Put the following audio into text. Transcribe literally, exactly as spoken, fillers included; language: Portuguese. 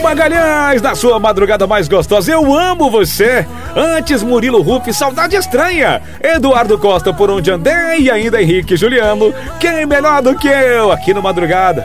Magalhães, na sua madrugada mais gostosa, eu amo você. Antes, Murilo Ruff, Saudade Estranha. Eduardo Costa, Por Onde Andei, e ainda Henrique Juliano, Quem Melhor do Que Eu, aqui no Madrugada.